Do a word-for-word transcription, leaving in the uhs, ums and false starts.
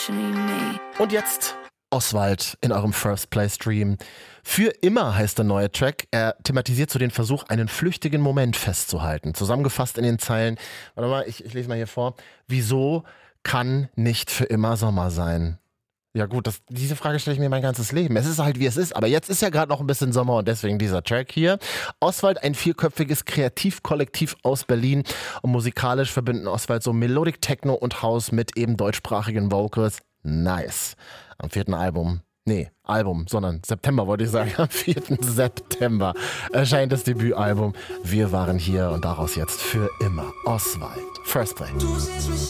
Und jetzt Oswald in eurem First Play Stream. Für immer heißt der neue Track. Er thematisiert so den Versuch, einen flüchtigen Moment festzuhalten. Zusammengefasst in den Zeilen, warte mal, ich, ich lese mal hier vor. Wieso kann nicht für immer Sommer sein? Ja gut, das, diese Frage stelle ich mir mein ganzes Leben. Es ist halt wie es ist, aber jetzt ist ja gerade noch ein bisschen Sommer und deswegen dieser Track hier. Oswald, ein vierköpfiges Kreativkollektiv aus Berlin und musikalisch verbinden Oswald so Melodic Techno und House mit eben deutschsprachigen Vocals. Nice. Am vierten Album, nee, Album, sondern September wollte ich sagen, am vierten September erscheint das Debütalbum Wir waren hier und daraus jetzt für immer Oswald. First Play.